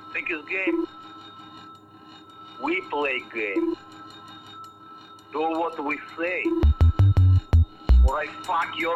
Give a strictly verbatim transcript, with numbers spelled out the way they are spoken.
Think it's game? We play game. Do what we say, or I fuck your